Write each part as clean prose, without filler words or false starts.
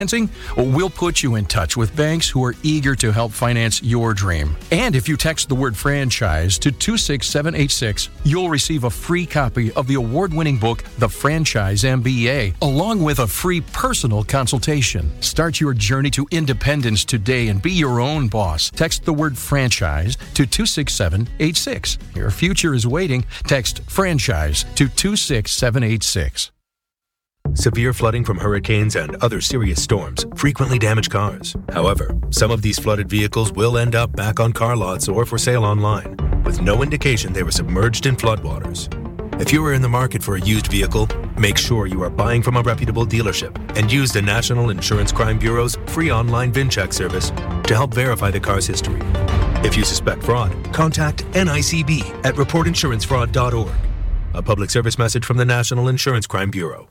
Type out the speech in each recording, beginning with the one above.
We'll put you in touch with banks who are eager to help finance your dream. And if you text the word franchise to 26786, you'll receive a free copy of the award-winning book, The Franchise MBA, along with a free personal consultation. Start your journey to independence today and be your own boss. Text the word franchise to 26786. Your future is waiting. Text franchise to 26786. Severe flooding from hurricanes and other serious storms frequently damage cars. However, some of these flooded vehicles will end up back on car lots or for sale online, with no indication they were submerged in floodwaters. If you are in the market for a used vehicle, make sure you are buying from a reputable dealership and use the National Insurance Crime Bureau's free online VIN check service to help verify the car's history. If you suspect fraud, contact NICB at reportinsurancefraud.org. A public service message from the National Insurance Crime Bureau.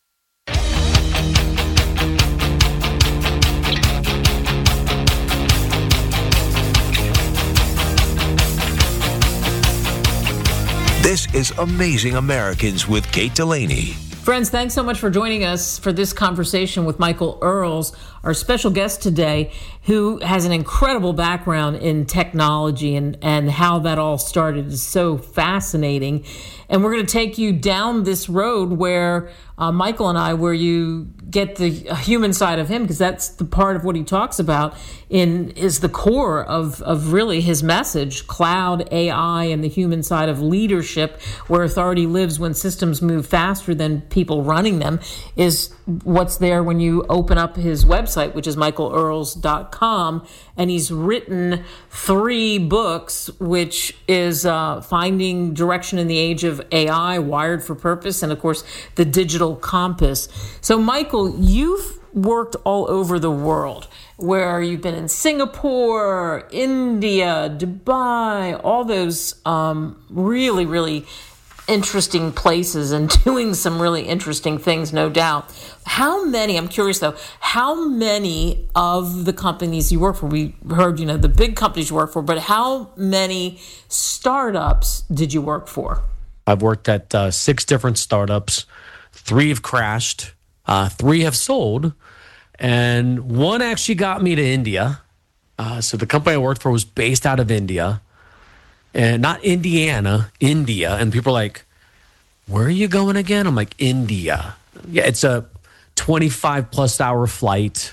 This is Amazing Americans with Kate Delaney. Friends, thanks so much for joining us for this conversation with Michael Earls, our special guest today, who has an incredible background in technology and how that all started is so fascinating. And we're going to take you down this road where Michael and I, where you get the human side of him, because that's the part of what he talks about is the core of really his message, cloud, AI, and the human side of leadership, where authority lives when systems move faster than people running them, is what's there when you open up his website, which is michaelearls.com. And he's written 3 books, which is Finding Direction in the Age of AI, Wired for Purpose, and of course, The Digital Compass. So Michael, you've worked all over the world, where you've been in Singapore, India, Dubai, all those really, really interesting places and doing some really interesting things, no doubt. I'm curious though, how many of the companies you work for, we heard, the big companies you work for, but how many startups did you work for? I've worked at 6 different startups. 3 have crashed, 3 have sold, and 1 actually got me to India. So the company I worked for was based out of India, and not Indiana, India. And people are like, where are you going again? I'm like, India. Yeah, it's a 25-plus hour flight,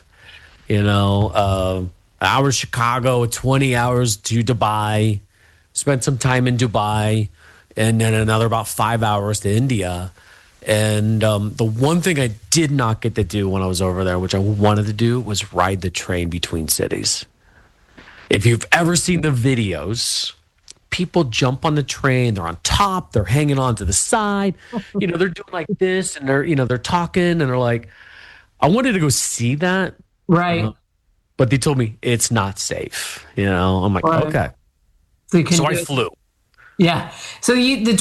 hour to Chicago, 20 hours to Dubai. Spent some time in Dubai, and then another about 5 hours to India. And the one thing I did not get to do when I was over there, which I wanted to do, was ride the train between cities. If you've ever seen the videos, people jump on the train, they're on top, they're hanging on to the side, they're doing like this, and they're talking, and they're like, I wanted to go see that. Right. But they told me it's not safe. I'm like, right. Okay. So I flew. Yeah. So the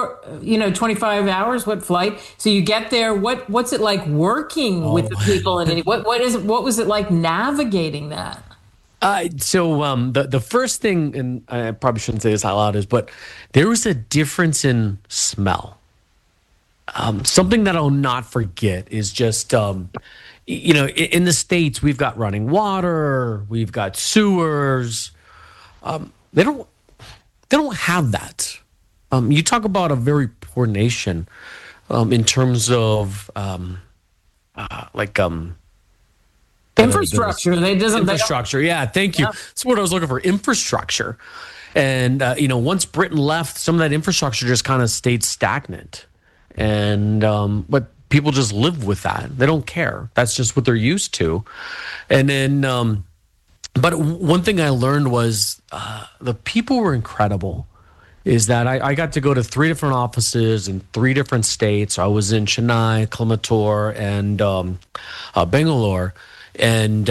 25 hours, what flight? So you get there, what's it like working with the people in it? What was it like navigating that? So the first thing, and I probably shouldn't say this out loud, but there was a difference in smell. Something that I'll not forget is just, in the States, we've got running water, we've got sewers. They don't have that. You talk about a very poor nation in terms of infrastructure. Infrastructure. Yeah, thank you. That's what I was looking for. Infrastructure. And once Britain left, some of that infrastructure just kind of stayed stagnant. And but people just live with that. They don't care. That's just what they're used to. And then. But one thing I learned was the people were incredible. Is that I got to go to 3 different offices in 3 different states. I was in Chennai, Coimbatore, and Bangalore. And,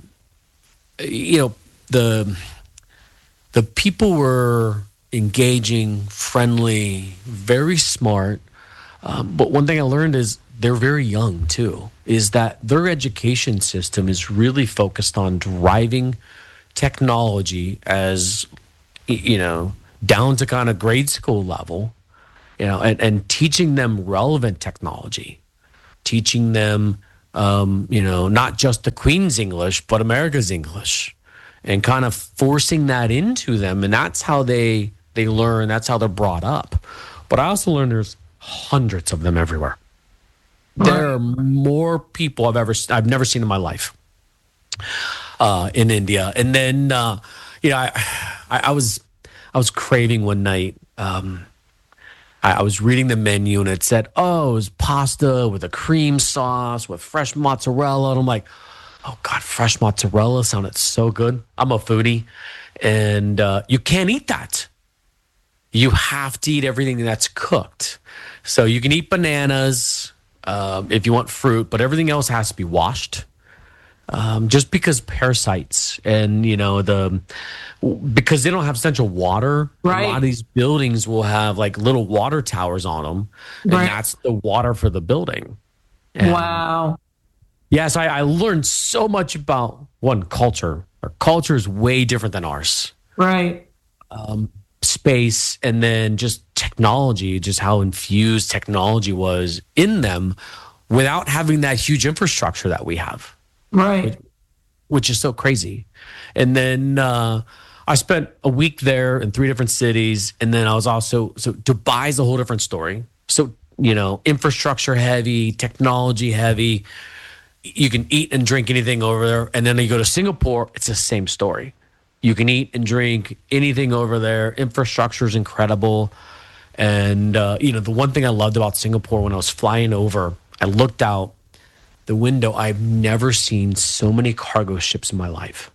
the people were engaging, friendly, very smart. But one thing I learned is they're very young too, is that their education system is really focused on driving technology as, down to kind of grade school level, and teaching them relevant technology, teaching them not just the Queen's English, but America's English, and kind of forcing that into them. And that's how they learn. That's how they're brought up. But I also learned there's hundreds of them everywhere. There are more people I've never seen in my life in India. And then, I was craving one night. I was reading the menu and it said, it was pasta with a cream sauce with fresh mozzarella. And I'm like, oh God, fresh mozzarella sounded so good. I'm a foodie. And you can't eat that. You have to eat everything that's cooked. So you can eat bananas if you want fruit, but everything else has to be washed. Just because parasites and, because they don't have central water, right. A lot of these buildings will have like little water towers on them. And that's the water for the building. And wow. Yes, I learned so much about culture. Our culture is way different than ours. Right. Space, and then just technology, just how infused technology was in them without having that huge infrastructure that we have. Right. Which is so crazy. And then I spent a week there in 3 different cities. And then I was also, so Dubai is a whole different story. So, infrastructure heavy, technology heavy. You can eat and drink anything over there. And then you go to Singapore, it's the same story. You can eat and drink anything over there. Infrastructure is incredible. And, the one thing I loved about Singapore when I was flying over, I looked out the window. I've never seen so many cargo ships in my life.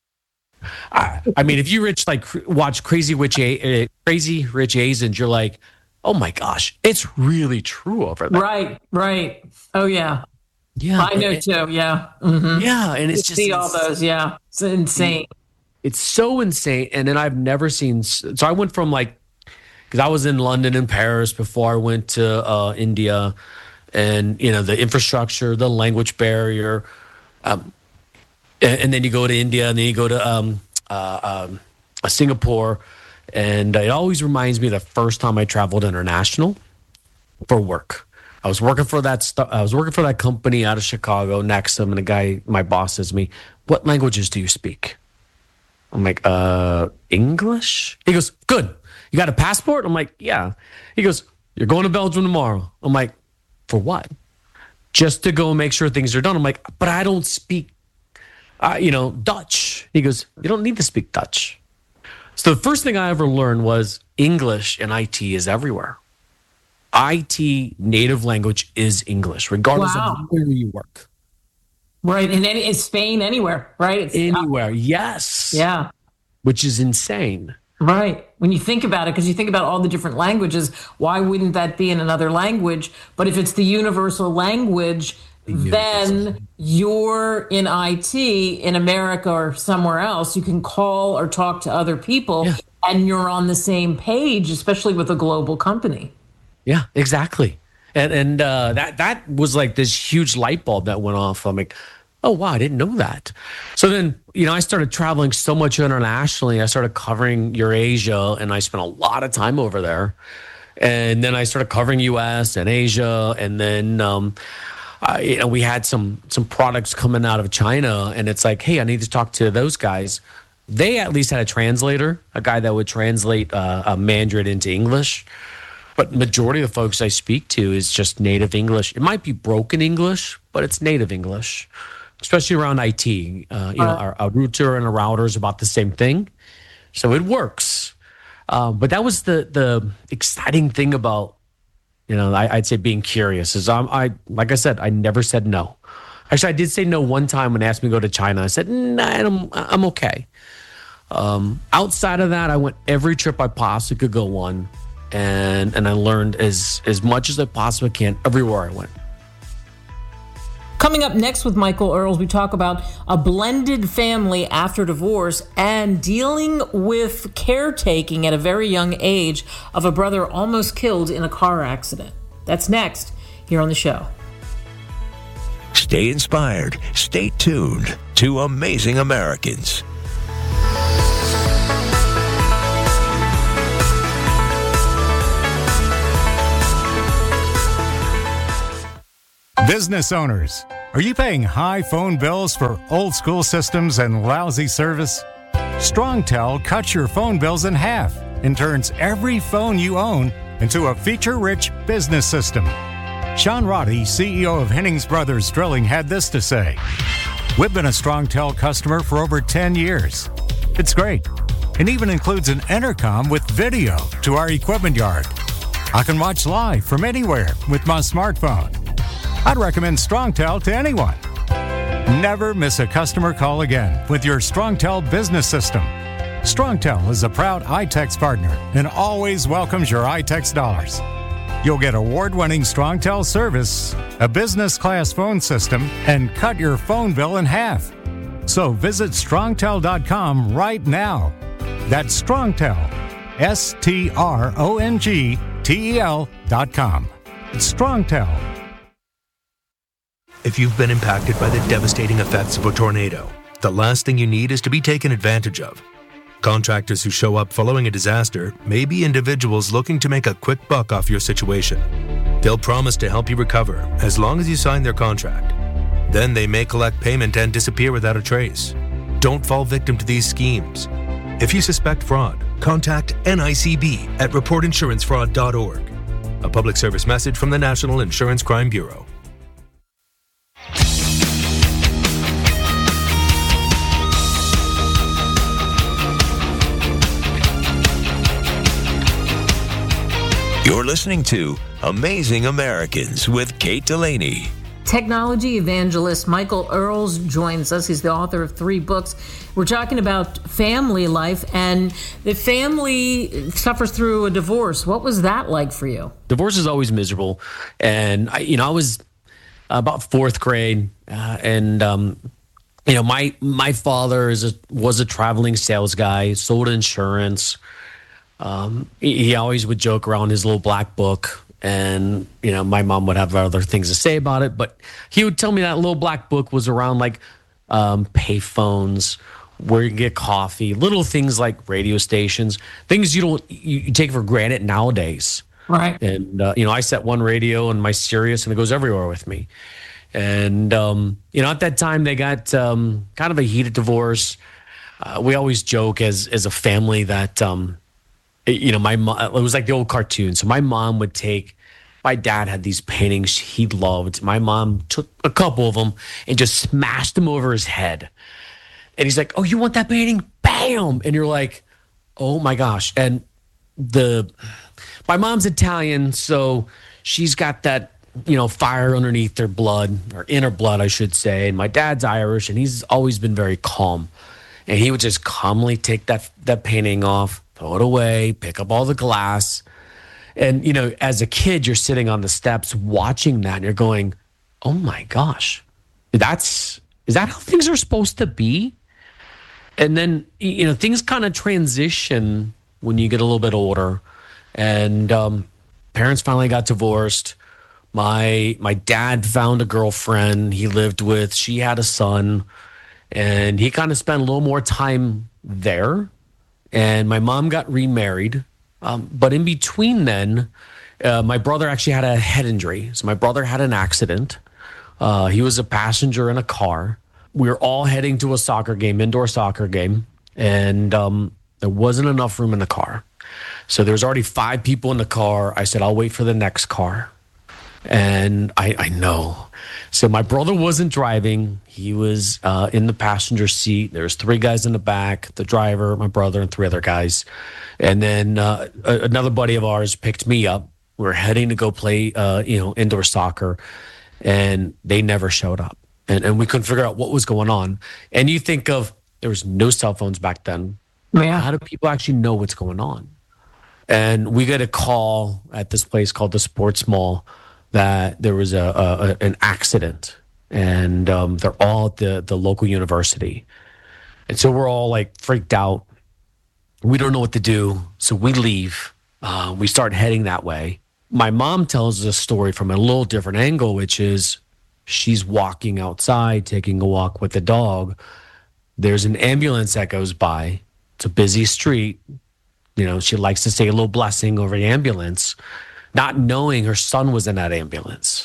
I mean, if you watch Crazy Rich Asians, you're like, oh my gosh, it's really true over there. Right. Oh yeah. Yeah. I know too. Yeah. Mm-hmm. Yeah. And it's just see all those. Yeah. It's insane. It's so insane. And then I've never seen, so I went from because I was in London and Paris before I went to India, and, the infrastructure, the language barrier. And then you go to India, and then you go to Singapore. And it always reminds me of the first time I traveled international for work. I was working for that company out of Chicago, Nexum, and my boss says to me, "What languages do you speak?" I'm like, English? He goes, "Good. You got a passport?" I'm like, "Yeah." He goes, "You're going to Belgium tomorrow." I'm like, "For what?" "Just to go and make sure things are done." I'm like, "But I don't speak, Dutch." He goes, "You don't need to speak Dutch." So the first thing I ever learned was English and IT is everywhere. IT native language is English, regardless of where you work. Right. And in Spain, anywhere, right? It's anywhere. Yes. Yeah. Which is insane. Right. When you think about it, because you think about all the different languages, why wouldn't that be in another language? But if it's the universal language, then you're in IT in America or somewhere else. You can call or talk to other people and you're on the same page, especially with a global company. Yeah, exactly. And that was like this huge light bulb that went off. I'm like, oh, wow, I didn't know that. So then, I started traveling so much internationally. I started covering Eurasia, and I spent a lot of time over there. And then I started covering U.S. and Asia. And then, we had some products coming out of China. And it's like, hey, I need to talk to those guys. They at least had a translator, a guy that would translate Mandarin into English. But majority of the folks I speak to is just native English. It might be broken English, but it's native English, especially around IT. Our router and a router is about the same thing. So it works. But that was the exciting thing about, I'd say being curious is like I said, I never said no. Actually, I did say no one time when they asked me to go to China. I said, nah, I'm okay. Outside of that, I went every trip I possibly could go on. And I learned as much as I possibly can everywhere I went. Coming up next with Michael Earls, we talk about a blended family after divorce and dealing with caretaking at a very young age of a brother almost killed in a car accident. That's next here on the show. Stay inspired. Stay tuned to Amazing Americans. Business owners, Are you paying high phone bills for old school systems and lousy service? StrongTel cuts your phone bills in half and turns every phone you own into a feature-rich business system. Sean Roddy, CEO of Hennings Brothers Drilling, had this to say. We've been a StrongTel customer for over 10 years. It's great. It even includes an intercom with video to our equipment yard. I can watch live from anywhere with my smartphone. I'd recommend StrongTel to anyone. Never miss a customer call again with your StrongTel business system. StrongTel is a proud iTex partner and always welcomes your iTex dollars. You'll get award-winning StrongTel service, a business-class phone system, and cut your phone bill in half. So visit StrongTel.com right now. That's StrongTel, StrongTel.com. It's StrongTel. If you've been impacted by the devastating effects of a tornado, the last thing you need is to be taken advantage of. Contractors who show up following a disaster may be individuals looking to make a quick buck off your situation. They'll promise to help you recover as long as you sign their contract. Then they may collect payment and disappear without a trace. Don't fall victim to these schemes. If you suspect fraud, contact NICB at reportinsurancefraud.org. A public service message from the National Insurance Crime Bureau. You're listening to Amazing Americans with Kate Delaney. Technology evangelist Michael Earls joins us. He's the author of 3 books. We're talking about family life, and the family suffers through a divorce. What was that like for you? Divorce is always miserable. And I was about 4th grade, and my father was a traveling sales guy, sold insurance. He always would joke around his little black book, and my mom would have other things to say about it, but he would tell me that little black book was around like pay phones, where you can get coffee, little things like radio stations, things you take for granted nowadays. Right. And I set one radio and my Sirius, and it goes everywhere with me. And at that time they got kind of a heated divorce. We always joke as a family that my mom, it was like the old cartoon. So my mom would my dad had these paintings he loved. My mom took a couple of them and just smashed them over his head. And he's like, "Oh, you want that painting?" Bam! And you're like, "Oh my gosh!" And my mom's Italian, so she's got that fire underneath their blood, or in her blood, I should say. And my dad's Irish, and he's always been very calm. And he would just calmly take that painting off, throw it away, pick up all the glass. And, as a kid, you're sitting on the steps watching that and you're going, "Oh my gosh, is that how things are supposed to be?" And then, things kind of transition when you get a little bit older. And parents finally got divorced. My dad found a girlfriend he lived with. She had a son. And he kind of spent a little more time there. And my mom got remarried. But in between then, my brother actually had a head injury. So my brother had an accident. He was a passenger in a car. We were all heading to a soccer game, indoor soccer game. And there wasn't enough room in the car. So there was already 5 people in the car. I said, "I'll wait for the next car." And I know. So my brother wasn't driving. He was in the passenger seat. There's 3 guys in the back, the driver, my brother, and 3 other guys. And then another buddy of ours picked me up. We were heading to go play, indoor soccer, and they never showed up. And we couldn't figure out what was going on. And you think of, there was no cell phones back then. Yeah. How do people actually know what's going on? And we get a call at this place called the Sports Mall that there was an accident, and they're all at the local university. And so we're all like freaked out. We don't know what to do. So we leave. We start heading that way. My mom tells the story from a little different angle, which is she's walking outside, taking a walk with the dog. There's an ambulance that goes by. It's a busy street. She likes to say a little blessing over the ambulance, not knowing her son was in that ambulance.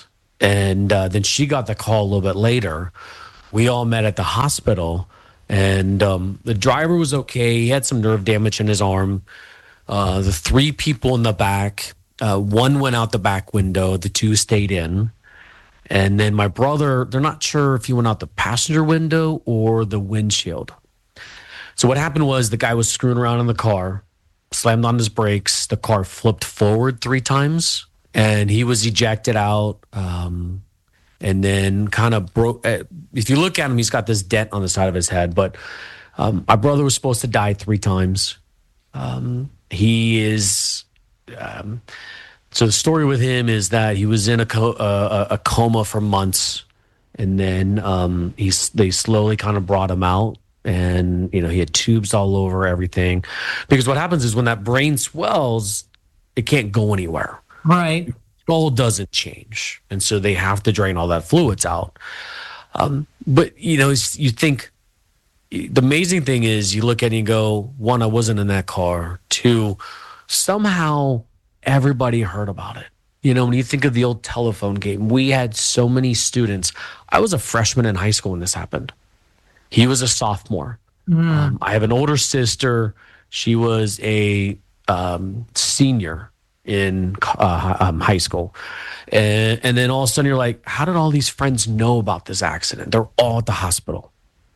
And then she got the call a little bit later. We all met at the hospital, and the driver was okay. He had some nerve damage in his arm. The 3 people in the back, one went out the back window, the 2 stayed in. And then my brother, they're not sure if he went out the passenger window or the windshield. So what happened was the guy was screwing around in the car, slammed on his brakes. The car flipped forward 3 times, and he was ejected out. And then kind of broke. If you look at him, he's got this dent on the side of his head. But my brother was supposed to die 3 times. He is. So the story with him is that he was in a coma for months, and then they slowly kind of brought him out, and he had tubes all over everything, because what happens is when that brain swells, it can't go anywhere. Right. Skull doesn't change, and so they have to drain all that fluids out. But you think the amazing thing is you look at it and go, 1, I wasn't in that car. 2, somehow everybody heard about it. When you think of the old telephone game, we had so many students. I was a freshman in high school when this happened. He was a sophomore. I have an older sister. She was a senior in high school. And then all of a sudden you're like, how did all these friends know about this accident? They're all at the hospital.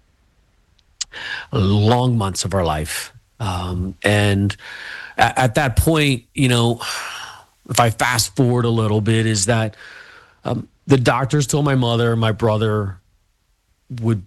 Long months of our life. And at that point, if I fast forward a little bit, is that the doctors told my mother, my brother would,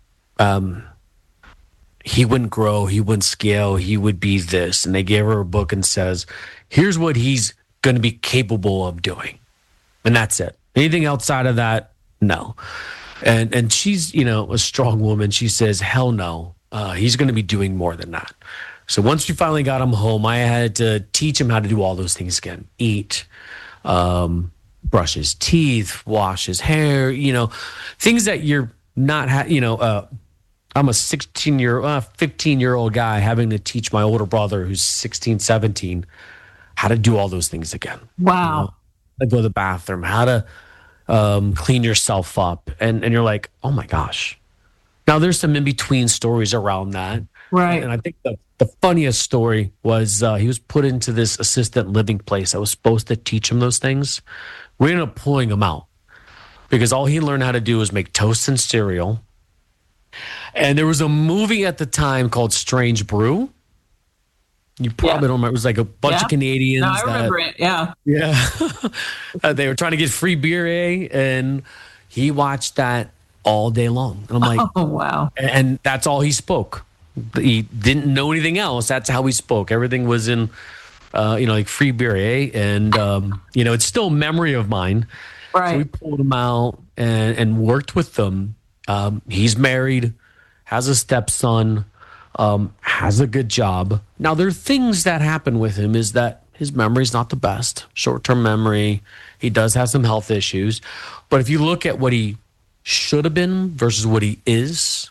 he wouldn't grow, he wouldn't scale, he would be this. And they gave her a book and says, here's what he's going to be capable of doing. And that's it. Anything outside of that, no. And she's, a strong woman. She says, hell no, he's going to be doing more than that. So once we finally got him home, I had to teach him how to do all those things again. Eat, brush his teeth, wash his hair, things that you're not, I'm a 15-year-old guy having to teach my older brother who's 16, 17, how to do all those things again. Wow. How to go to the bathroom, how to clean yourself up. And you're like, oh my gosh. Now there's some in-between stories around that. Right. And I think the funniest story was he was put into this assisted living place that was supposed to teach him those things. We ended up pulling him out because all he learned how to do was make toast and cereal. And there was a movie at the time called Strange Brew. You probably don't remember. It was like a bunch of Canadians. No, I remember it. Yeah. Yeah. They were trying to get free beer, and he watched that all day long. And I'm like, oh, wow. And that's all he spoke. He didn't know anything else. That's how he spoke. Everything was in, like free beer, and it's still a memory of mine. Right. So we pulled him out and worked with them. He's married, has a stepson, has a good job. Now there are things that happen with him. Is that his memory's not the best, short-term memory. He does have some health issues, but if you look at what he should have been versus what he is.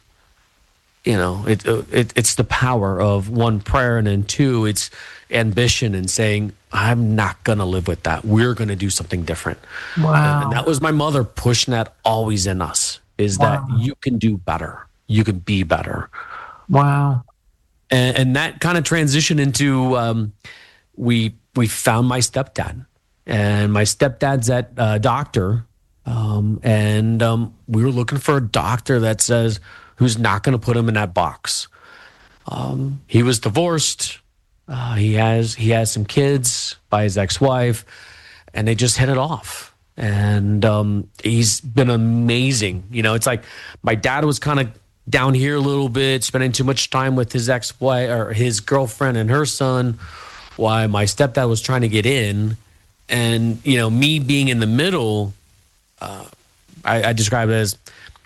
It's the power of 1, prayer, and then 2, it's ambition and saying, I'm not going to live with that. We're going to do something different. Wow. And that was my mother pushing that always in us, is that you can do better. You can be better. Wow. And that kind of transitioned into, we found my stepdad. And my stepdad's a doctor. And we were looking for a doctor that says, who's not going to put him in that box. He was divorced. He has some kids by his ex-wife, and they just hit it off. And he's been amazing. It's like my dad was kind of down here a little bit, spending too much time with his ex-wife or his girlfriend and her son, while my stepdad was trying to get in. And, me being in the middle, I describe it as,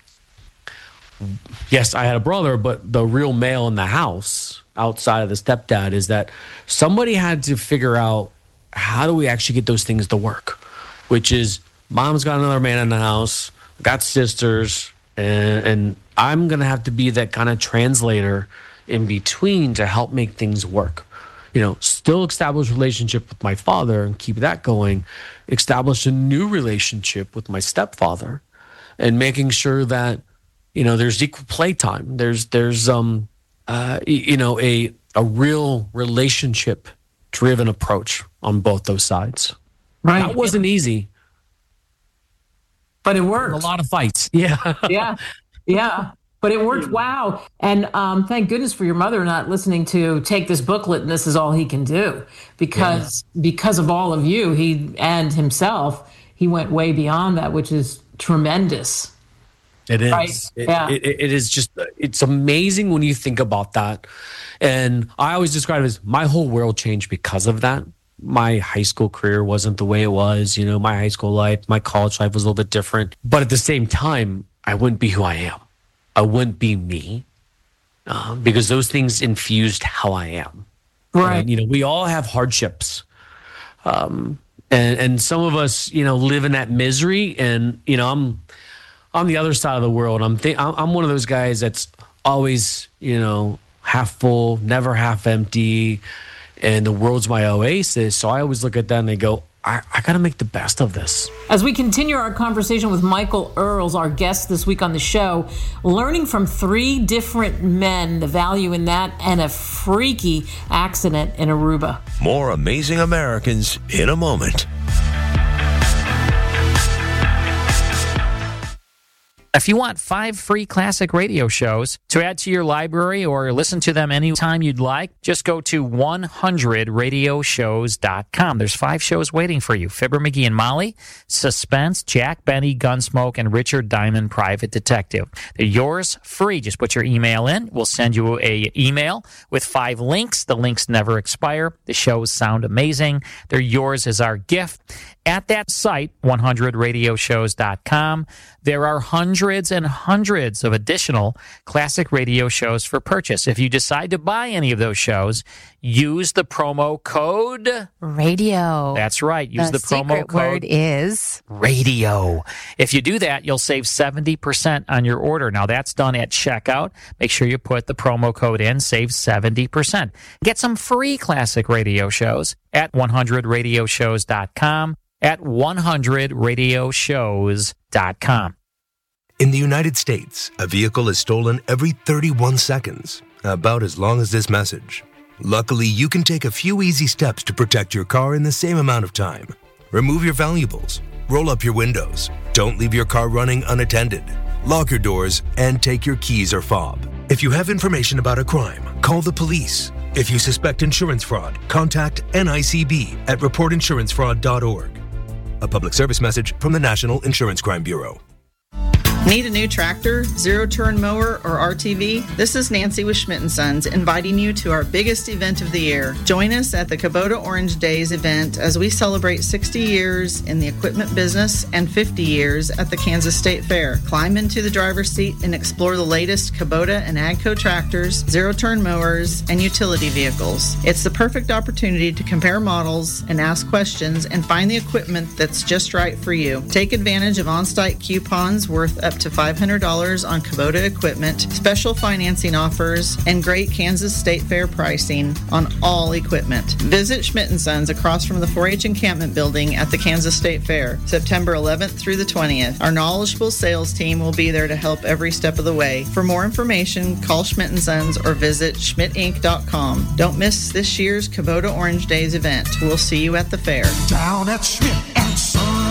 yes, I had a brother, but the real male in the house outside of the stepdad is that somebody had to figure out, how do we actually get those things to work? Which is, mom's got another man in the house, got sisters, and I'm going to have to be that kind of translator in between to help make things work. still establish a relationship with my father and keep that going, establish a new relationship with my stepfather, and making sure that, there's equal playtime. There's a real relationship driven approach on both those sides. Right. That wasn't easy. But it worked. A lot of fights. Yeah. Yeah. But it worked. Wow. And thank goodness for your mother not listening to take this booklet and this is all he can do. Because of all of you, he and himself, he went way beyond that, which is tremendous. It is. Right? It is just, it's amazing when you think about that. And I always describe it as my whole world changed because of that. My high school career wasn't the way it was. My high school life, my college life was a little bit different. But at the same time, I wouldn't be who I am. I wouldn't be me because those things infused how I am. Right. And, we all have hardships. And some of us, live in that misery. And, I'm the other side of the world. I'm one of those guys that's always, half full, never half empty. And the world's my oasis. So I always look at that and I go, I got to make the best of this. As we continue our conversation with Michael Earls, our guest this week on the show, learning from 3 different men, the value in that, and a freaky accident in Aruba. More Amazing Americans in a moment. If you want 5 free classic radio shows to add to your library or listen to them anytime you'd like, just go to 100radioshows.com. There's 5 shows waiting for you. Fibber, McGee and Molly, Suspense, Jack Benny, Gunsmoke, and Richard Diamond, Private Detective. They're yours free. Just put your email in. We'll send you an email with 5 links. The links never expire. The shows sound amazing. They're yours as our gift. At that site, 100radioshows.com, there are hundreds and hundreds of additional classic radio shows for purchase. If you decide to buy any of those shows, use the promo code radio. That's right. Use the promo code. Word is radio. If you do that, you'll save 70% on your order. Now, that's done at checkout. Make sure you put the promo code in, save 70%. Get some free classic radio shows at 100radioshows.com. At 100radioshows.com. In the United States, a vehicle is stolen every 31 seconds, about as long as this message. Luckily, you can take a few easy steps to protect your car in the same amount of time. Remove your valuables, roll up your windows, don't leave your car running unattended, lock your doors, and take your keys or fob. If you have information about a crime, call the police. If you suspect insurance fraud, contact NICB at reportinsurancefraud.org. A public service message from the National Insurance Crime Bureau. Need a new tractor, zero-turn mower, or RTV? This is Nancy with Schmidt & Sons inviting you to our biggest event of the year. Join us at the Kubota Orange Days event as we celebrate 60 years in the equipment business and 50 years at the Kansas State Fair. Climb into the driver's seat and explore the latest Kubota and AGCO tractors, zero-turn mowers, and utility vehicles. It's the perfect opportunity to compare models and ask questions and find the equipment that's just right for you. Take advantage of on-site coupons worth up to $500 on Kubota equipment, special financing offers, and great Kansas State Fair pricing on all equipment. Visit Schmidt & Sons across from the 4-H encampment building at the Kansas State Fair, September 11th through the 20th. Our knowledgeable sales team will be there to help every step of the way. For more information, call Schmidt & Sons or visit schmidtinc.com. Don't miss this year's Kubota Orange Days event. We'll see you at the fair. Down at Schmidt & Sons.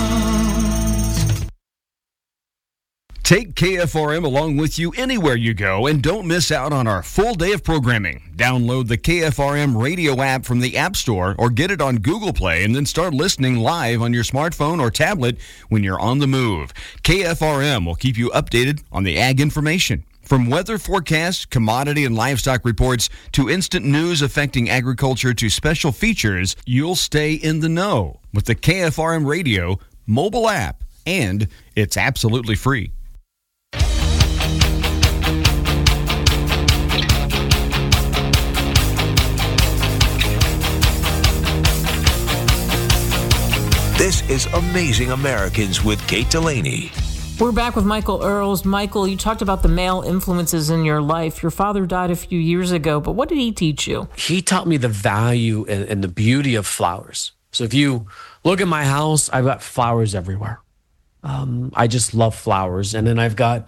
Take KFRM along with you anywhere you go and don't miss out on our full day of programming. Download the KFRM radio app from the App Store or get it on Google Play and then start listening live on your smartphone or tablet when you're on the move. KFRM will keep you updated on the ag information. From weather forecasts, commodity and livestock reports, to instant news affecting agriculture to special features, you'll stay in the know with the KFRM radio mobile app, and it's absolutely free. This is Amazing Americans with Kate Delaney. We're back with Michael Earls. Michael, you talked about the male influences in your life. Your father died a few years ago, but what did he teach you? He taught me the value and the beauty of flowers. So if you look at my house, I've got flowers everywhere. I just love flowers. And then I've got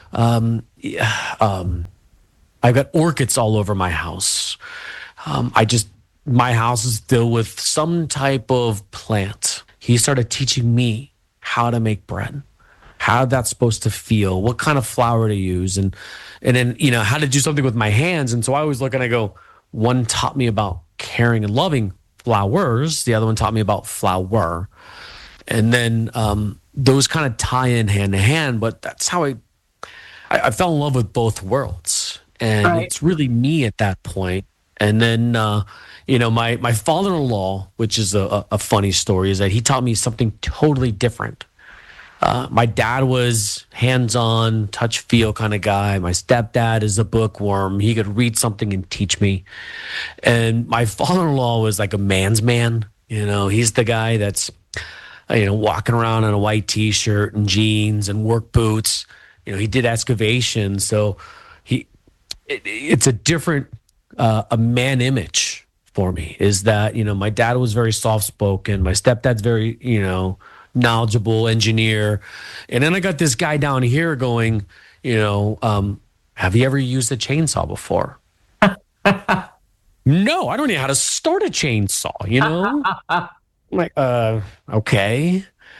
orchids all over my house. My house is filled with some type of plant. He started teaching me how to make bread, how that's supposed to feel, what kind of flour to use, and then, how to do something with my hands. And so I always look and I go, one taught me about caring and loving flowers. The other one taught me about flower. And then those kind of tie in hand to hand, but that's how I fell in love with both worlds. And It's really me at that point. And then, my father-in-law, which is a funny story, is that he taught me something totally different. My dad was hands-on, touch-feel kind of guy. My stepdad is a bookworm. He could read something and teach me. And my father-in-law was like a man's man. He's the guy that's, walking around in a white T-shirt and jeans and work boots. He did excavation. So it's a different, a man image for me, is that, my dad was very soft-spoken. My stepdad's very, knowledgeable engineer. And then I got this guy down here going, have you ever used a chainsaw before? No, I don't know how to start a chainsaw, I'm like, okay.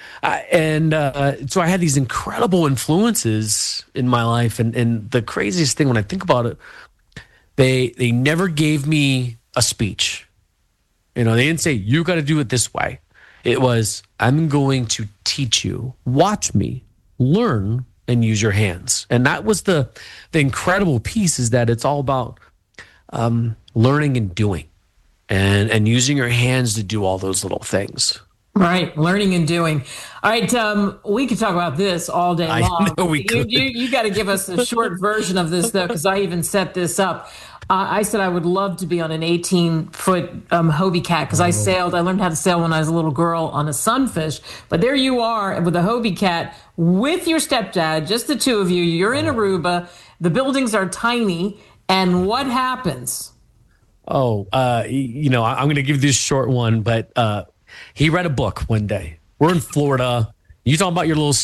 So I had these incredible influences in my life. And the craziest thing when I think about it, they never gave me a speech. They didn't say, you got to do it this way. It was, I'm going to teach you, watch me, learn, and use your hands. And that was the incredible piece, is that it's all about learning and doing and using your hands to do all those little things. Right, learning and doing. All right, we could talk about this all day long. I know we could. You got to give us a short version of this, though, because I even set this up. I said I would love to be on an 18-foot Hobie Cat, because I sailed. I learned how to sail when I was a little girl on a Sunfish. But there you are with a Hobie Cat with your stepdad, just the two of you. You're in Aruba. The buildings are tiny. And what happens? I'm going to give this short one, but he read a book one day. We're in Florida. You talking about your little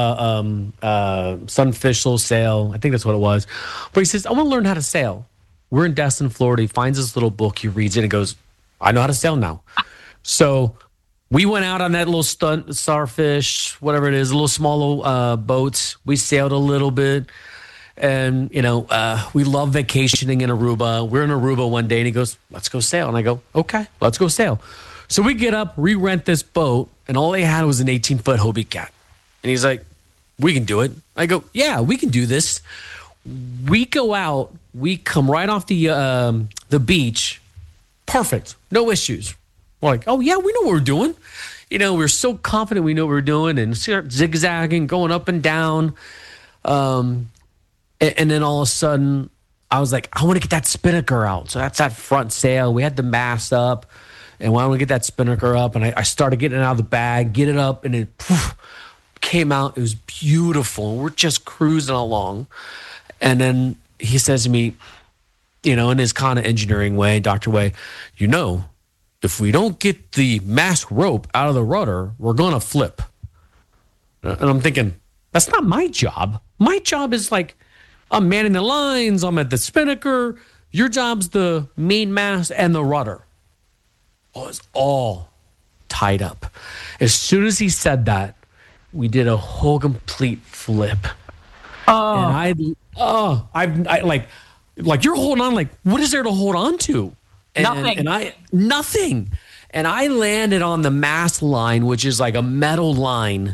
Sunfish little sail. I think that's what it was. But he says, I want to learn how to sail. We're in Destin, Florida. He finds this little book. He reads it and goes, I know how to sail now. So we went out on that little Starfish, whatever it is, a little small boats. We sailed a little bit. And, we love vacationing in Aruba. We're in Aruba one day and he goes, let's go sail. And I go, okay, let's go sail. So we get up, we rent this boat, and all they had was an 18-foot Hobie Cat. And he's like, we can do it. I go, yeah, we can do this. We go out, we come right off the beach. Perfect. No issues. We're like, oh, yeah, we know what we're doing. We're so confident we know what we're doing, and start zigzagging, going up and down. And then all of a sudden, I was like, I want to get that spinnaker out. So that's that front sail. We had the mast up. And when I want to get that spinnaker up, and I started getting it out of the bag, get it up, and it came out. It was beautiful. We're just cruising along. And then he says to me, in his kind of engineering way, Dr. Way, if we don't get the mast rope out of the rudder, we're going to flip. And I'm thinking, that's not my job. My job is like, I'm manning the lines, I'm at the spinnaker. Your job's the main mast and the rudder. Oh, it's all tied up. As soon as he said that, we did a whole complete flip. And I like you're holding on. Like, what is there to hold on to? Nothing. And I landed on the mast line, which is like a metal line.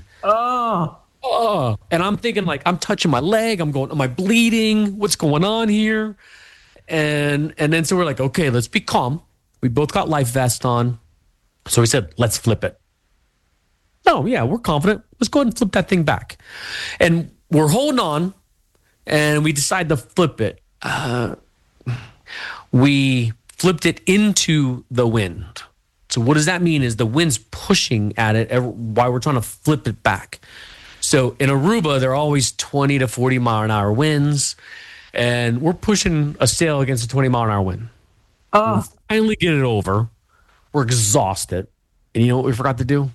And I'm thinking, like, I'm touching my leg. I'm going, am I bleeding? What's going on here? And then so we're like, okay, let's be calm. We both got life vests on. So we said, let's flip it. Oh, yeah, we're confident. Let's go ahead and flip that thing back. And we're holding on, and we decide to flip it. We flipped it into the wind. So what does that mean is the wind's pushing at it while we're trying to flip it back. So in Aruba, there are always 20 to 40 mile an hour winds, and we're pushing a sail against a 20 mile an hour wind. Oh. We finally get it over. We're exhausted. And you know what we forgot to do?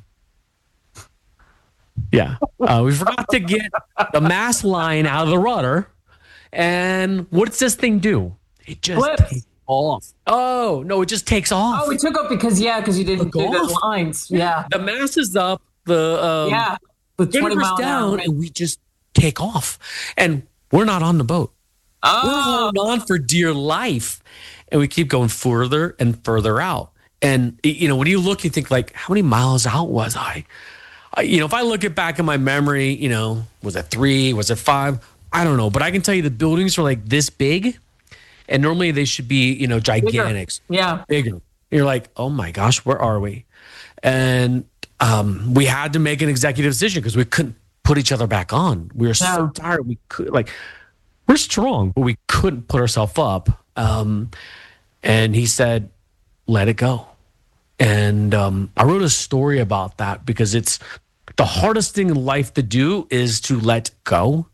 Yeah. We forgot to get the mast line out of the rudder. And what does this thing do? It just takes off. Oh, no, it just takes off. Oh, it took off because you didn't do the lines. Yeah. The mast is up. The 20 mile down, and we just take off. And we're not on the boat. Oh. We're holding on for dear life. And we keep going further and further out. And, you know, when you look, you think, like, how many miles out was I? You know, if I look back in my memory, you know, was it 3? Was it 5? I don't know. But I can tell you the buildings are like this big. And normally they should be, you know, gigantic. Bigger. Yeah. Bigger. You're like, oh my gosh, where are we? And we had to make an executive decision because we couldn't put each other back on. We were so tired. We could, like, we're strong, but we couldn't put ourselves up. And he said, let it go. And I wrote a story about that because it's the hardest thing in life to do is to let go.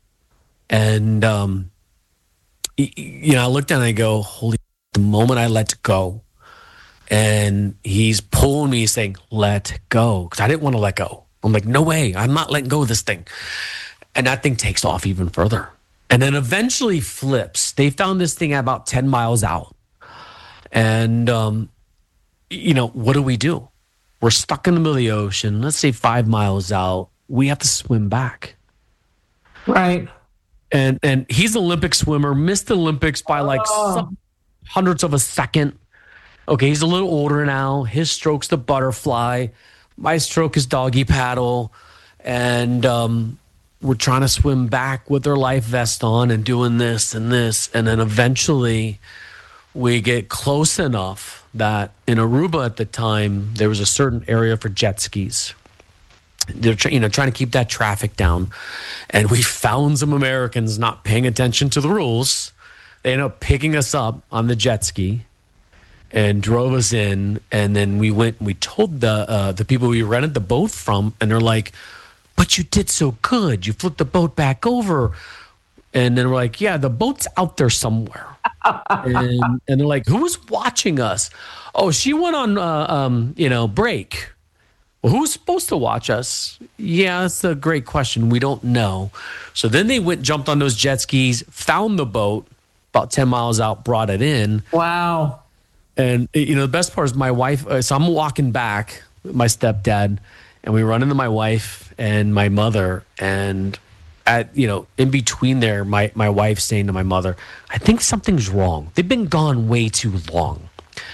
And, you know, I looked down and I go, holy, the moment I let go, and he's pulling me saying, let go. Because I didn't want to let go. I'm like, no way. I'm not letting go of this thing. And that thing takes off even further. And then eventually flips. They found this thing at about 10 miles out. And, you know, what do? We're stuck in the middle of the ocean. Let's say 5 miles out. We have to swim back. Right. And he's an Olympic swimmer, missed the Olympics by like some hundredths of a second. Okay, he's a little older now. His stroke's the butterfly. My stroke is doggy paddle. And we're trying to swim back with our life vest on and doing this and this. And then eventually we get close enough that in Aruba at the time, there was a certain area for jet skis. They're trying to keep that traffic down. And we found some Americans not paying attention to the rules. They ended up picking us up on the jet ski and drove us in. And then we went and we told the people we rented the boat from, and they're like, but you did so good. You flipped the boat back over. And then we're like, yeah, the boat's out there somewhere. and they're like, who was watching us? Oh, she went on, break. Well, who's supposed to watch us? Yeah, that's a great question. We don't know. So then they jumped on those jet skis, found the boat about 10 miles out, brought it in. Wow. And, you know, the best part is my wife. So I'm walking back with my stepdad, and we run into my wife and my mother. And in between there, my wife saying to my mother, I think something's wrong. They've been gone way too long.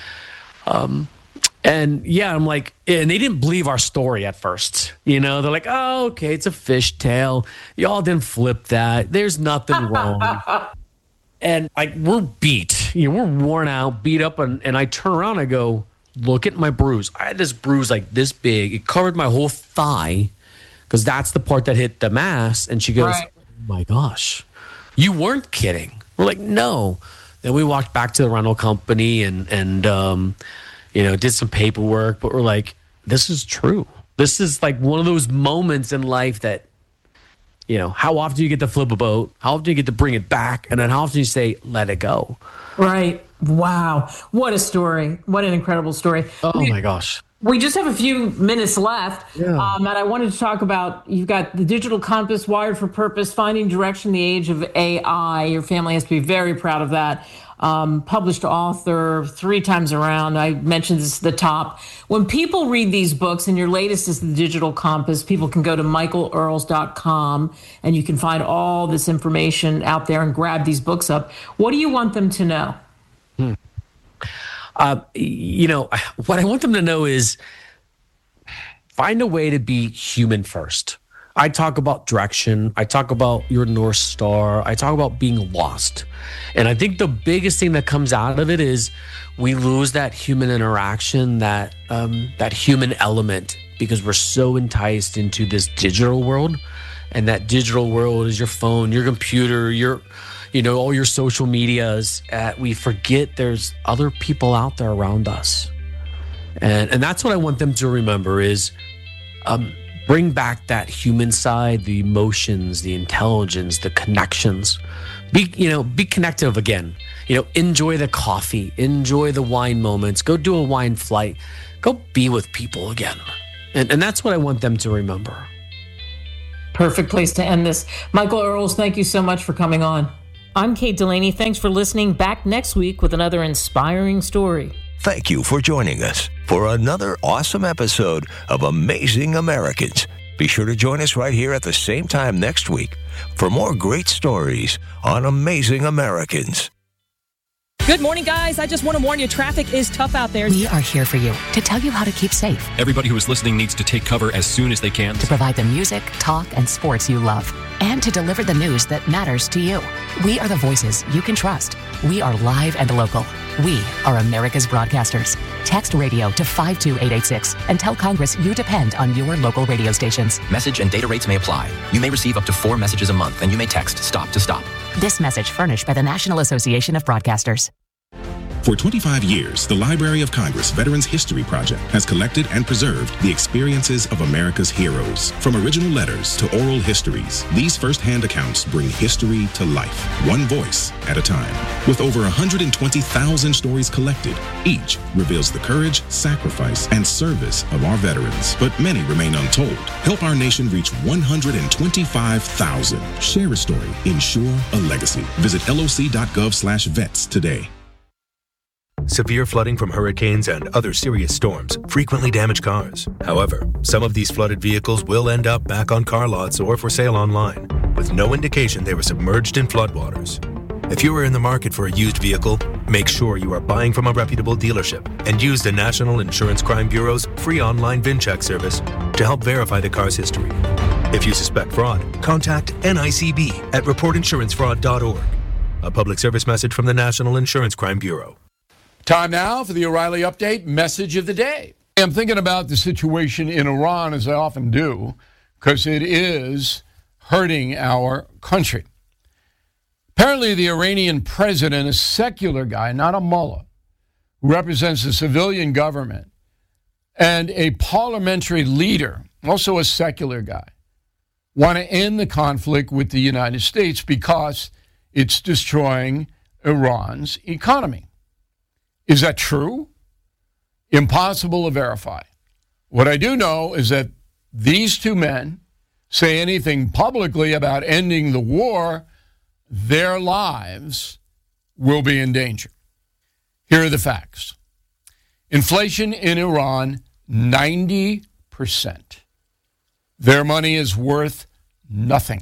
And yeah, I'm like, and they didn't believe our story at first. You know, they're like, oh, okay, it's a fishtail. Y'all didn't flip that. There's nothing wrong. And like, we're beat. You know, we're worn out, beat up. And I turn around, I go, look at my bruise. I had this bruise like this big. It covered my whole thigh because that's the part that hit the mast. And she goes, right. Oh my gosh, you weren't kidding. We're like, no. Then we walked back to the rental company and did some paperwork, but we're like, this is true. This is like one of those moments in life that, you know, how often do you get to flip a boat? How often do you get to bring it back? And then how often do you say, let it go? Right. Wow. What a story. What an incredible story. Oh my gosh. We just have a few minutes left. Yeah. And I wanted to talk about, you've got the Digital Compass, Wired for Purpose, Finding Direction in the Age of AI. Your family has to be very proud of that. Published author 3 times around. I mentioned this at the top. When people read these books, and your latest is the Digital Compass, people can go to michaelearls.com and you can find all this information out there and grab these books up. What do you want them to know? What I want them to know is find a way to be human first. I talk about direction. I talk about your North Star. I talk about being lost. And I think the biggest thing that comes out of it is we lose that human interaction, that human element, because we're so enticed into this digital world. And that digital world is your phone, your computer, all your social medias. We forget there's other people out there around us. And that's what I want them to remember is bring back that human side, the emotions, the intelligence, the connections. Be connective again. Enjoy the coffee, enjoy the wine moments, go do a wine flight, go be with people again. And that's what I want them to remember. Perfect place to end this. Michael Earls, thank you so much for coming on. I'm Kate Delaney. Thanks for listening. Back next week with another inspiring story. Thank you for joining us for another awesome episode of Amazing Americans. Be sure to join us right here at the same time next week for more great stories on Amazing Americans. Good morning, guys. I just want to warn you, traffic is tough out there. We are here for you to tell you how to keep safe. Everybody who is listening needs to take cover as soon as they can. To provide the music, talk, and sports you love. And to deliver the news that matters to you. We are the voices you can trust. We are live and local. We are America's broadcasters. Text radio to 52886 and tell Congress you depend on your local radio stations. Message and data rates may apply. You may receive up to 4 messages a month, and you may text STOP to STOP. This message furnished by the National Association of Broadcasters. For 25 years, the Library of Congress Veterans History Project has collected and preserved the experiences of America's heroes. From original letters to oral histories, these first-hand accounts bring history to life, one voice at a time. With over 120,000 stories collected, each reveals the courage, sacrifice, and service of our veterans. But many remain untold. Help our nation reach 125,000. Share a story. Ensure a legacy. Visit loc.gov/vets today. Severe flooding from hurricanes and other serious storms frequently damage cars. However, some of these flooded vehicles will end up back on car lots or for sale online, with no indication they were submerged in floodwaters. If you are in the market for a used vehicle, make sure you are buying from a reputable dealership and use the National Insurance Crime Bureau's free online VIN check service to help verify the car's history. If you suspect fraud, contact NICB at reportinsurancefraud.org. A public service message from the National Insurance Crime Bureau. Time now for the O'Reilly Update Message of the Day. I'm thinking about the situation in Iran, as I often do, because it is hurting our country. Apparently, the Iranian president, a secular guy, not a mullah, who represents the civilian government, and a parliamentary leader, also a secular guy, want to end the conflict with the United States because it's destroying Iran's economy. Is that true? Impossible to verify. What I do know is that these two men say anything publicly about ending the war, their lives will be in danger. Here are the facts. Inflation in Iran, 90%. Their money is worth nothing.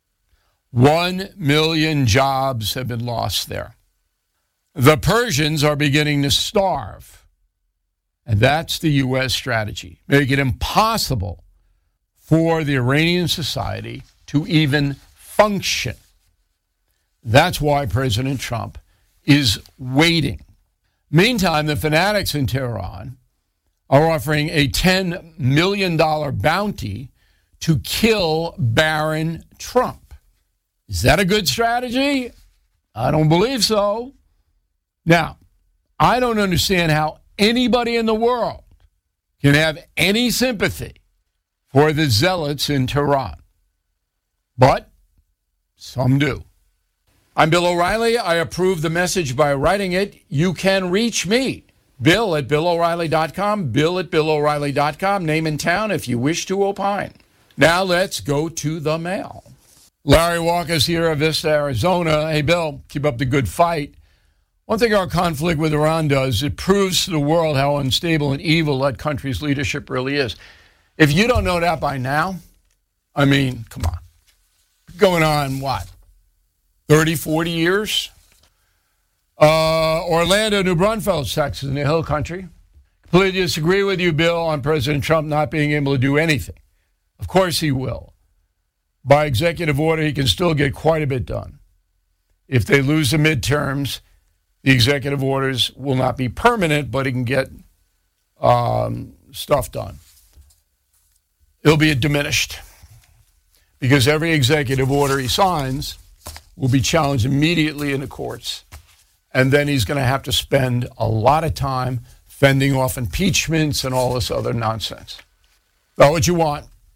1 million jobs have been lost there. The Persians are beginning to starve. And that's the U.S. strategy. Make it impossible for the Iranian society to even function. That's why President Trump is waiting. Meantime, the fanatics in Tehran are offering a $10 million bounty to kill Baron Trump. Is that a good strategy? I don't believe so. Now, I don't understand how anybody in the world can have any sympathy for the zealots in Tehran. But some do. I'm Bill O'Reilly. I approve the message by writing it. You can reach me, Bill at BillO'Reilly.com, Bill at BillO'Reilly.com, name and town if you wish to opine. Now let's go to the mail. Larry Walker's here of Vista, Arizona. Hey, Bill, keep up the good fight. One thing our conflict with Iran does, it proves to the world how unstable and evil that country's leadership really is. If you don't know that by now, I mean, come on. Going on, what, 30, 40 years? Orlando, New Braunfels, Texas, in the Hill Country. Completely disagree with you, Bill, on President Trump not being able to do anything. Of course he will. By executive order, he can still get quite a bit done. If they lose the midterms, the executive orders will not be permanent, but he can get stuff done. It'll be diminished because every executive order he signs will be challenged immediately in the courts. And then he's going to have to spend a lot of time fending off impeachments and all this other nonsense. Not what you want.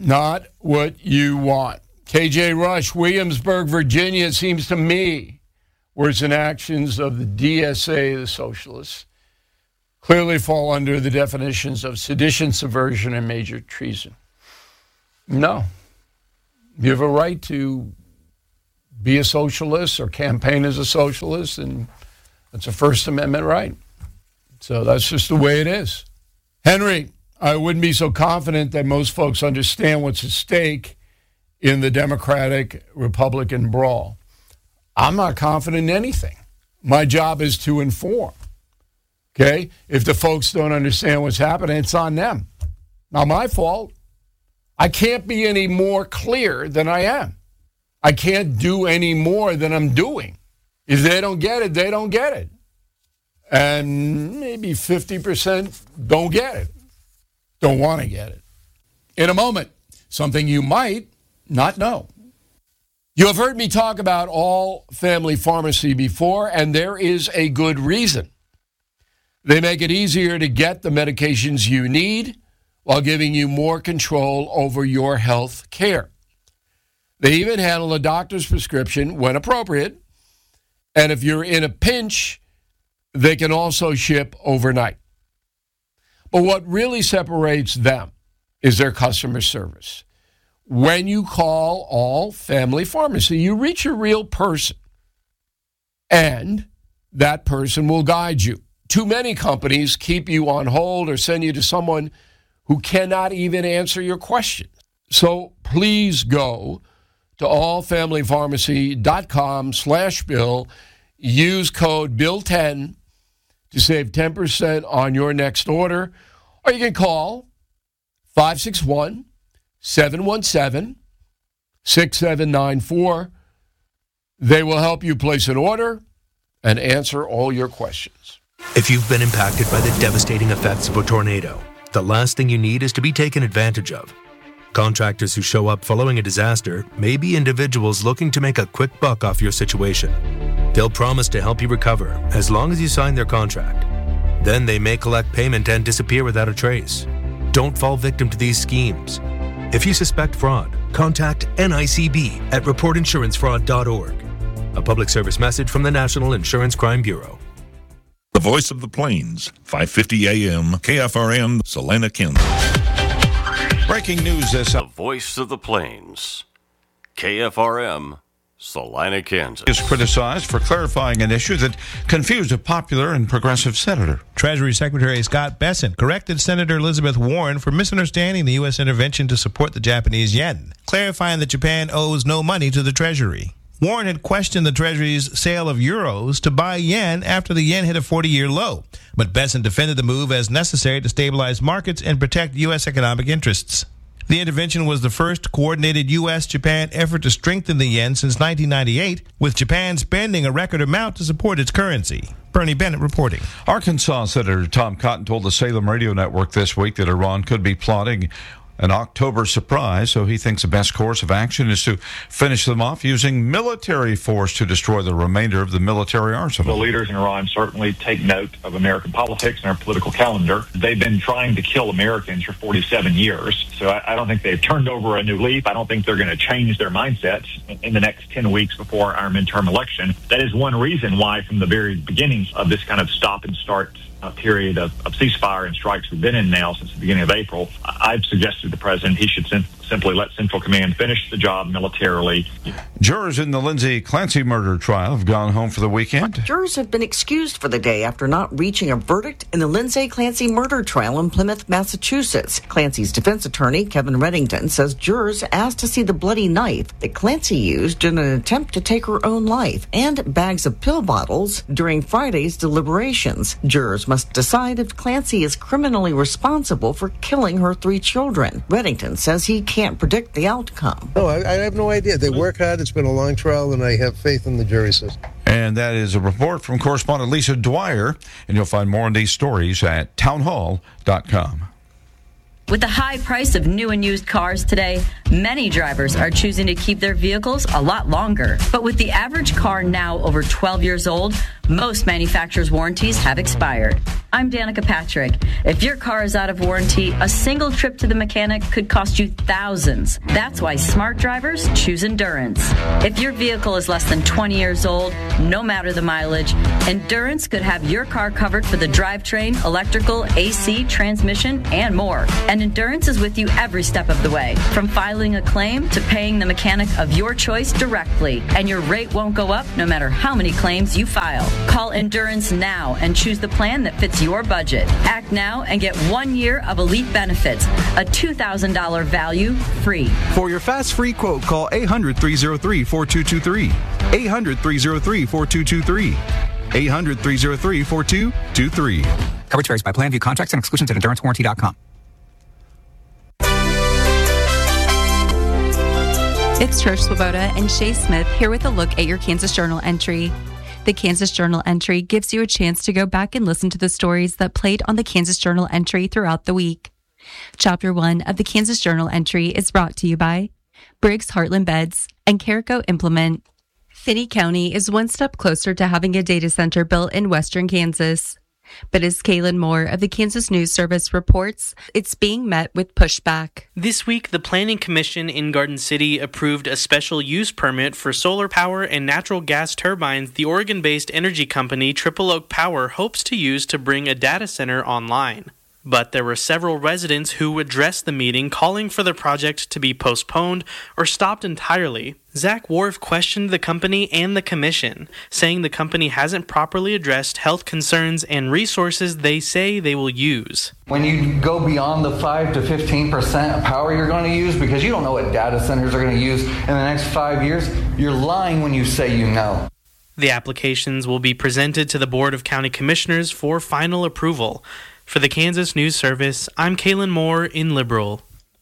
Not what you want. KJ Rush, Williamsburg, Virginia, it seems to me, words and actions of the DSA, the socialists, clearly fall under the definitions of sedition, subversion, and major treason. No. You have a right to be a socialist or campaign as a socialist, and that's a First Amendment right. So that's just the way it is. Henry, I wouldn't be so confident that most folks understand what's at stake in the Democratic-Republican brawl. I'm not confident in anything. My job is to inform. Okay? If the folks don't understand what's happening, it's on them. Not my fault. I can't be any more clear than I am. I can't do any more than I'm doing. If they don't get it, they don't get it. And maybe 50% don't get it. Don't want to get it. In a moment, something you might not know. You have heard me talk about All Family Pharmacy before, and there is a good reason. They make it easier to get the medications you need while giving you more control over your health care. They even handle a doctor's prescription when appropriate, and if you're in a pinch, they can also ship overnight. But what really separates them is their customer service. When you call All Family Pharmacy, you reach a real person, and that person will guide you. Too many companies keep you on hold or send you to someone who cannot even answer your questions. So please go to allfamilypharmacy.com/Bill. Use code BILL10 to save 10% on your next order. Or you can call 561-717-6794. They will help you place an order and answer all your questions. If you've been impacted by the devastating effects of a tornado, the last thing you need is to be taken advantage of. Contractors who show up following a disaster may be individuals looking to make a quick buck off your situation. They'll promise to help you recover as long as you sign their contract. Then they may collect payment and disappear without a trace. Don't fall victim to these schemes. If you suspect fraud, contact NICB at reportinsurancefraud.org. A public service message from the National Insurance Crime Bureau. The Voice of the Plains, 550 AM, KFRM, Salina, Kansas. Breaking news this The Voice of the Plains, KFRM, Salina, Kansas. Is criticized for clarifying an issue that confused a popular and progressive senator. Treasury Secretary Scott Bessent corrected Senator Elizabeth Warren for misunderstanding the U.S. intervention to support the Japanese yen, clarifying that Japan owes no money to the Treasury. Warren had questioned the Treasury's sale of euros to buy yen after the yen hit a 40-year low, but Bessent defended the move as necessary to stabilize markets and protect U.S. economic interests. The intervention was the first coordinated U.S.-Japan effort to strengthen the yen since 1998, with Japan spending a record amount to support its currency. Bernie Bennett reporting. Arkansas Senator Tom Cotton told the Salem Radio Network this week that Iran could be plotting an October surprise, so he thinks the best course of action is to finish them off using military force to destroy the remainder of the military arsenal. The leaders in Iran certainly take note of American politics and our political calendar. They've been trying to kill Americans for 47 years, so I don't think they've turned over a new leaf. I don't think they're going to change their mindsets in the next 10 weeks before our midterm election. That is one reason why, from the very beginning of this kind of stop-and-start period of ceasefire and strikes we've been in now since the beginning of April, I've suggested to the president he should simply let Central Command finish the job militarily. Jurors in the Lindsay Clancy murder trial have gone home for the weekend. Jurors have been excused for the day after not reaching a verdict in the Lindsay Clancy murder trial in Plymouth, Massachusetts. Clancy's defense attorney, Kevin Reddington, says jurors asked to see the bloody knife that Clancy used in an attempt to take her own life and bags of pill bottles during Friday's deliberations. Jurors must decide if Clancy is criminally responsible for killing her 3 children. Reddington says he can't predict the outcome. No, I have no idea. They work hard. It's been a long trial, and I have faith in the jury system. And that is a report from correspondent Lisa Dwyer, and you'll find more on these stories at townhall.com. With the high price of new and used cars today, many drivers are choosing to keep their vehicles a lot longer. But with the average car now over 12 years old, most manufacturers' warranties have expired. I'm Danica Patrick. If your car is out of warranty, a single trip to the mechanic could cost you thousands. That's why smart drivers choose Endurance. If your vehicle is less than 20 years old, no matter the mileage, Endurance could have your car covered for the drivetrain, electrical, AC, transmission, and more. And Endurance is with you every step of the way, from filing a claim to paying the mechanic of your choice directly. And your rate won't go up no matter how many claims you file. Call Endurance now and choose the plan that fits your budget. Act now and get 1 year of elite benefits, a $2,000 value free. For your fast free quote, call 800-303-4223. 800-303-4223. 800-303-4223. Coverage varies by plan. View contracts and exclusions at endurancewarranty.com. It's Trish Swoboda and Shay Smith here with a look at your Kansas Journal entry. The Kansas Journal entry gives you a chance to go back and listen to the stories that played on the Kansas Journal entry throughout the week. Chapter 1 of the Kansas Journal entry is brought to you by Briggs Heartland Beds and Carico Implement. Finney County is one step closer to having a data center built in western Kansas. But as Kaylin Moore of the Kansas News Service reports, it's being met with pushback. This week, the Planning Commission in Garden City approved a special use permit for solar power and natural gas turbines the Oregon-based energy company Triple Oak Power hopes to use to bring a data center online. But there were several residents who addressed the meeting calling for the project to be postponed or stopped entirely. Zach Wharf questioned the company and the commission, saying the company hasn't properly addressed health concerns and resources they say they will use. When you go beyond the 5 to 15% of power you're going to use, because you don't know what data centers are going to use in the next 5 years, you're lying when you say you know. The applications will be presented to the Board of County Commissioners for final approval. For the Kansas News Service, I'm Kaylin Moore in Liberal.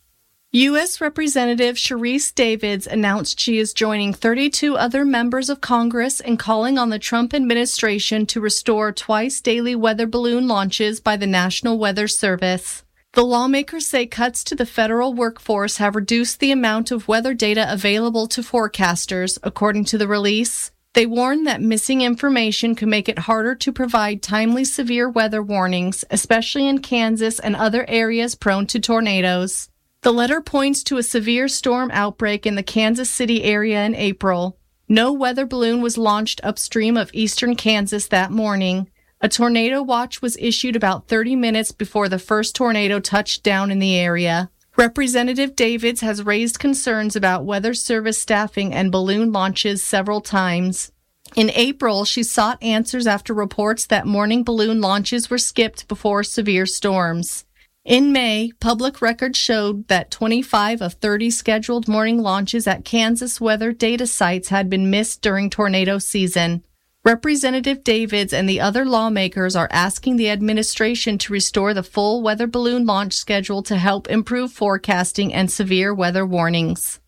U.S. Representative Sharice Davids announced she is joining 32 other members of Congress in calling on the Trump administration to restore twice-daily weather balloon launches by the National Weather Service. The lawmakers say cuts to the federal workforce have reduced the amount of weather data available to forecasters, according to the release. They warn that missing information could make it harder to provide timely severe weather warnings, especially in Kansas and other areas prone to tornadoes. The letter points to a severe storm outbreak in the Kansas City area in April. No weather balloon was launched upstream of eastern Kansas that morning. A tornado watch was issued about 30 minutes before the first tornado touched down in the area. Representative Davids has raised concerns about Weather Service staffing and balloon launches several times. In April, she sought answers after reports that morning balloon launches were skipped before severe storms. In May, public records showed that 25 of 30 scheduled morning launches at Kansas weather data sites had been missed during tornado season. Representative Davids and the other lawmakers are asking the administration to restore the full weather balloon launch schedule to help improve forecasting and severe weather warnings.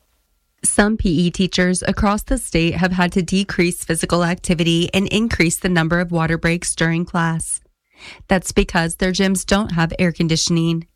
Some PE teachers across the state have had to decrease physical activity and increase the number of water breaks during class. That's because their gyms don't have air conditioning.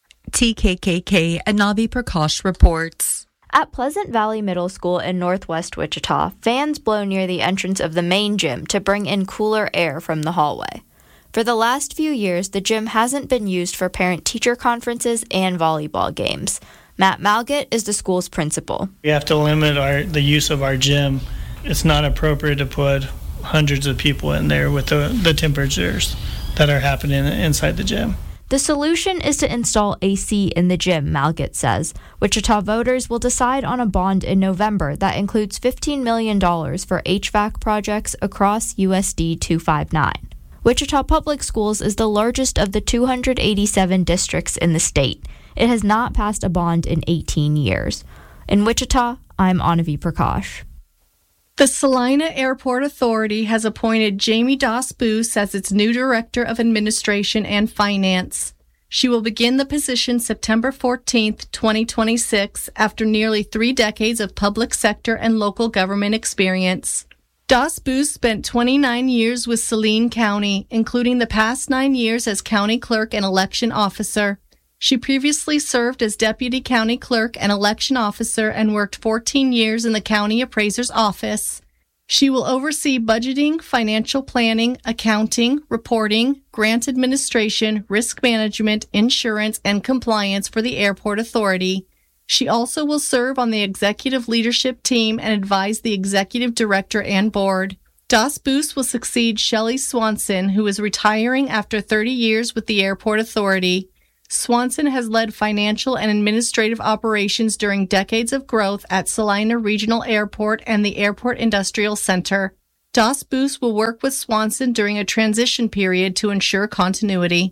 TKKK Anavi Prakash reports. At Pleasant Valley Middle School in northwest Wichita, fans blow near the entrance of the main gym to bring in cooler air from the hallway. For the last few years, the gym hasn't been used for parent-teacher conferences and volleyball games. Matt Malgett is the school's principal. We have to limit the use of our gym. It's not appropriate to put hundreds of people in there with the temperatures that are happening inside the gym. The solution is to install AC in the gym, Malgett says. Wichita voters will decide on a bond in November that includes $15 million for HVAC projects across USD 259. Wichita Public Schools is the largest of the 287 districts in the state. It has not passed a bond in 18 years. In Wichita, I'm Anavi Prakash. The Salina Airport Authority has appointed Jamie Doss-Boos as its new Director of Administration and Finance. She will begin the position September 14, 2026, after nearly 3 decades of public sector and local government experience. Doss-Boos spent 29 years with Saline County, including the past 9 years as county clerk and election officer. She previously served as deputy county clerk and election officer and worked 14 years in the county appraiser's office. She will oversee budgeting, financial planning, accounting, reporting, grant administration, risk management, insurance, and compliance for the Airport Authority. She also will serve on the executive leadership team and advise the executive director and board. Das Boos will succeed Shelley Swanson, who is retiring after 30 years with the Airport Authority. Swanson has led financial and administrative operations during decades of growth at Salina Regional Airport and the Airport Industrial Center. Das Boos will work with Swanson during a transition period to ensure continuity.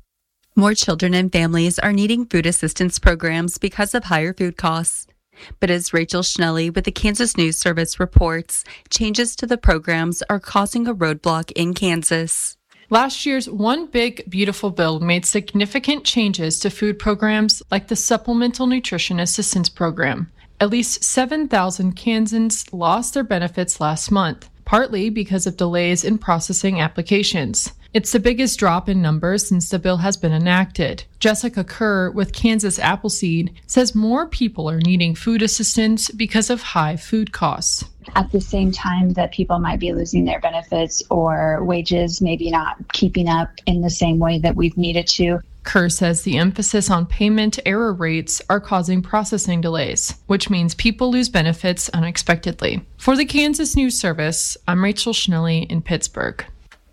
More children and families are needing food assistance programs because of higher food costs. But as Rachel Schnelly with the Kansas News Service reports, changes to the programs are causing a roadblock in Kansas. Last year's One Big Beautiful Bill made significant changes to food programs like the Supplemental Nutrition Assistance Program. At least 7,000 Kansans lost their benefits last month, partly because of delays in processing applications. It's the biggest drop in numbers since the bill has been enacted. Jessica Kerr with Kansas Appleseed says more people are needing food assistance because of high food costs. At the same time that people might be losing their benefits or wages maybe not keeping up in the same way that we've needed to. Kerr says the emphasis on payment error rates are causing processing delays, which means people lose benefits unexpectedly. For the Kansas News Service, I'm Rachel Schnelly in Pittsburgh.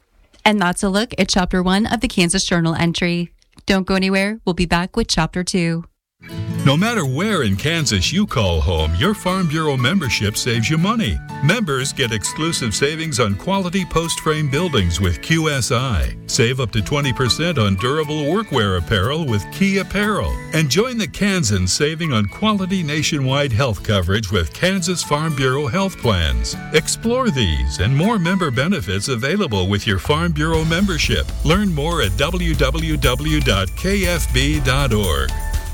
And that's a look at Chapter 1 of the Kansas Journal entry. Don't go anywhere. We'll be back with Chapter 2. No matter where in Kansas you call home, your Farm Bureau membership saves you money. Members get exclusive savings on quality post-frame buildings with QSI. Save up to 20% on durable workwear apparel with Key Apparel. And join the Kansans saving on quality nationwide health coverage with Kansas Farm Bureau health plans. Explore these and more member benefits available with your Farm Bureau membership. Learn more at www.kfb.org.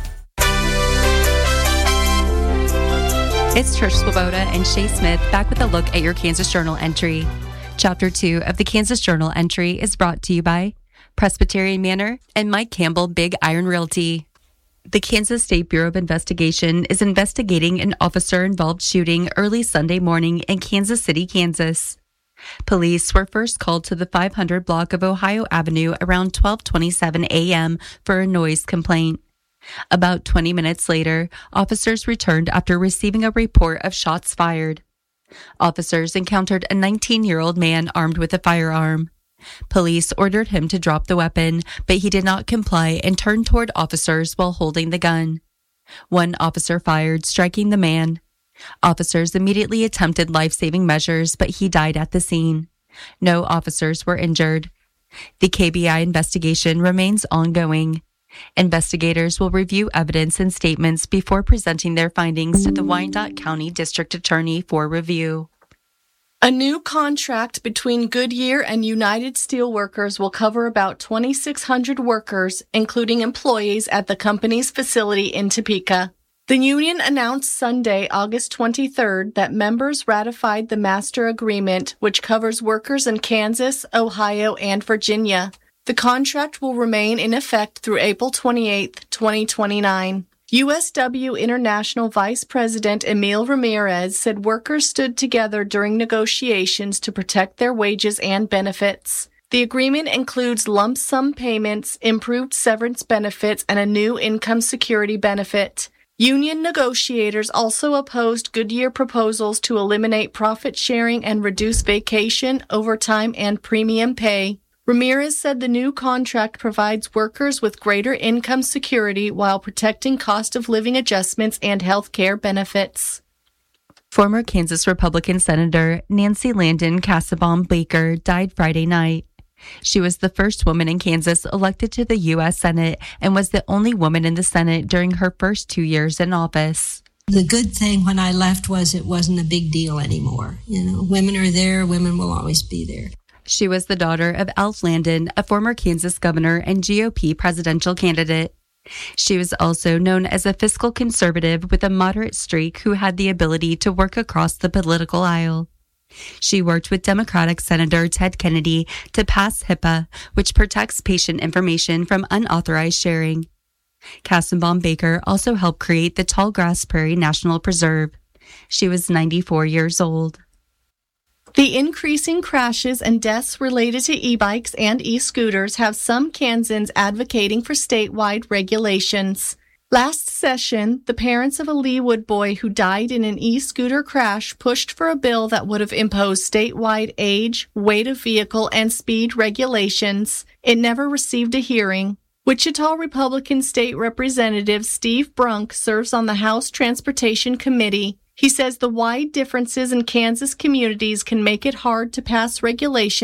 It's Trish Swoboda and Shay Smith back with a look at your Kansas Journal entry. Chapter 2 of the Kansas Journal entry is brought to you by Presbyterian Manor and Mike Campbell Big Iron Realty. The Kansas State Bureau of Investigation is investigating an officer-involved shooting early Sunday morning in Kansas City, Kansas. Police were first called to the 500 block of Ohio Avenue around 12:27 a.m. for a noise complaint. About 20 minutes later, officers returned after receiving a report of shots fired. Officers encountered a 19-year-old man armed with a firearm. Police ordered him to drop the weapon, but he did not comply and turned toward officers while holding the gun. One officer fired, striking the man. Officers immediately attempted life-saving measures, but he died at the scene. No officers were injured. The KBI investigation remains ongoing. Investigators will review evidence and statements before presenting their findings to the Wyandotte County District Attorney for review. A new contract between Goodyear and United Steelworkers will cover about 2,600 workers, including employees at the company's facility in Topeka. The union announced Sunday, August 23rd, that members ratified the master agreement, which covers workers in Kansas, Ohio, and Virginia. The contract will remain in effect through April 28, 2029. USW International Vice President Emil Ramirez said workers stood together during negotiations to protect their wages and benefits. The agreement includes lump sum payments, improved severance benefits, and a new income security benefit. Union negotiators also opposed Goodyear proposals to eliminate profit sharing and reduce vacation, overtime, and premium pay. Ramirez said the new contract provides workers with greater income security while protecting cost of living adjustments and health care benefits. Former Kansas Republican Senator Nancy Landon Kassebaum Baker died Friday night. She was the first woman in Kansas elected to the U.S. Senate and was the only woman in the Senate during her first 2 years in office. The good thing when I left was it wasn't a big deal anymore. Women are there, women will always be there. She was the daughter of Alf Landon, a former Kansas governor and GOP presidential candidate. She was also known as a fiscal conservative with a moderate streak who had the ability to work across the political aisle. She worked with Democratic Senator Ted Kennedy to pass HIPAA, which protects patient information from unauthorized sharing. Kassebaum Baker also helped create the Tallgrass Prairie National Preserve. She was 94 years old. The increasing crashes and deaths related to e-bikes and e-scooters have some Kansans advocating for statewide regulations. Last session, the parents of a Leawood boy who died in an e-scooter crash pushed for a bill that would have imposed statewide age, weight of vehicle, and speed regulations. It never received a hearing. Wichita Republican State Representative Steve Brunk serves on the House Transportation Committee. He says the wide differences in Kansas communities can make it hard to pass regulations